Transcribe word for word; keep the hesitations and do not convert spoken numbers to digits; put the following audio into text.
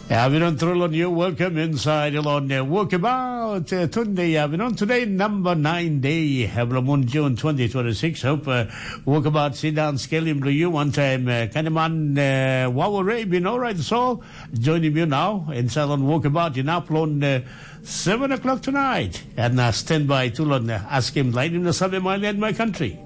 Avinon Trulon, you welcome inside along uh, Walkabout uh, Tunde Avinon. Today, number nine day, Hablamun June twenty twenty-six. Hope uh, Walkabout sit down, scale him to you one time. Uh, Kanaman uh, Wawa Ray, been all right, so joining you now inside on Walkabout. You now upload uh, seven o'clock tonight. And uh, stand by Tulon, uh, ask him, light him the Sunday, my land, my country.